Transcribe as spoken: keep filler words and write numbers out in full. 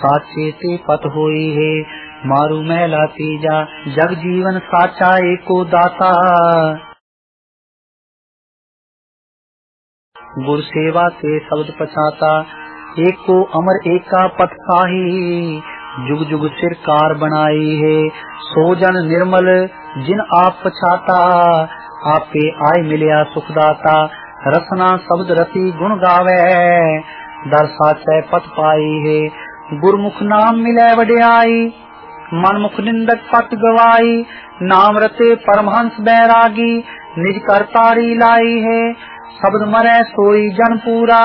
साचे ते पत होई है। मारू महला तीजा जग जीवन साचा एको दाता। गुर सेवा ते शब्द पछाता एको अमर एका पथ साही। जुग जुग सिर कार बनाई है सो जन निर्मल जिन आप पछाता। आपे आय मिलिया सुखदाता रसना शब्द रति गुण गावे। दर साचै पथ पाई है गुरमुख नाम मिलै वड्याई। मनमुख निंदक पथ गवाई नाम रते परमहंस बैरागी। निज कर तारी लाई है शब्द मरै सोई जन पूरा।